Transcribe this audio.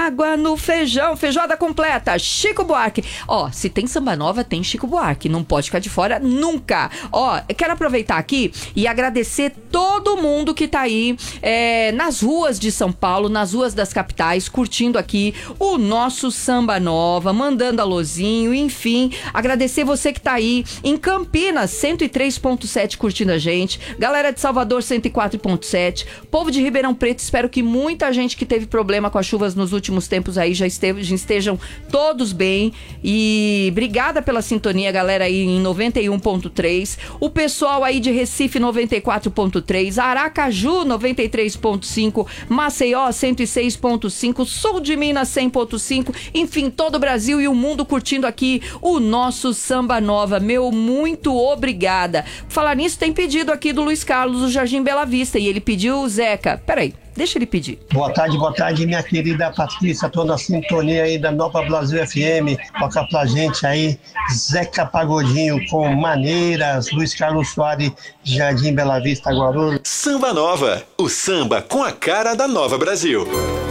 água no feijão, feijoada completa, Chico Buarque. Ó, se tem samba nova, tem Chico Buarque, não pode ficar de fora nunca. Ó, eu quero aproveitar aqui e agradecer todo mundo que tá aí nas ruas de São Paulo, nas ruas das capitais, curtindo aqui o nosso Samba Nova, mandando alôzinho, enfim, agradecer você que tá aí em Campinas, 103.7 curtindo a gente, galera de Salvador, 104.7, povo de Ribeirão Preto, espero que muita gente que teve problema com as chuvas nos últimos tempos aí já estejam todos bem, e obrigada pela sintonia, galera aí em 91.3, o pessoal aí de Recife, 94.3, Aracaju, 93.5, Maceió, 106.5, Sul de Minas, 100.5, enfim, todo o Brasil e o mundo curtindo aqui o nosso Samba Nova. Meu muito obrigada. Falar nisso, tem pedido aqui do Luiz Carlos, do Jardim Bela Vista, e ele pediu o Zeca. Peraí, deixa ele pedir. Boa tarde, minha querida Patrícia, tô na sintonia aí da Nova Brasil FM, toca pra gente aí Zeca Pagodinho com Maneiras, Luiz Carlos Soares, Jardim Bela Vista, Guarulhos. Samba Nova, o samba com a cara da Nova Brasil.